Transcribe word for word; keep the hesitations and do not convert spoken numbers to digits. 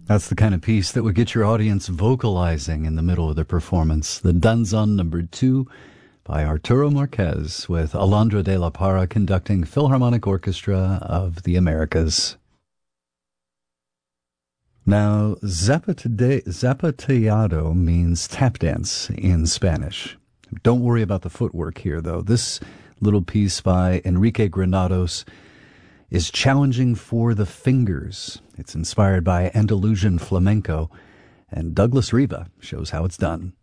That's the kind of piece that would get your audience vocalizing in the middle of the performance. The Danzón number two by Arturo Marquez with Alondra de la Parra conducting Philharmonic Orchestra of the Americas. Now, zapate- zapateado means tap dance in Spanish. Don't worry about the footwork here, though. This little piece by Enrique Granados is challenging for the fingers. It's inspired by Andalusian flamenco, and Douglas Riva shows how it's done.